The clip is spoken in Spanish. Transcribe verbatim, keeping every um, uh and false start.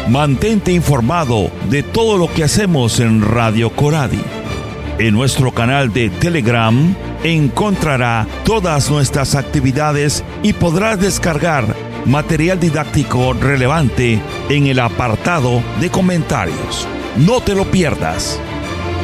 Mantente informado de todo lo que hacemos en Radio Coradi. En nuestro canal de Telegram encontrará todas nuestras actividades y podrás descargar material didáctico relevante en el apartado de comentarios. No te lo pierdas.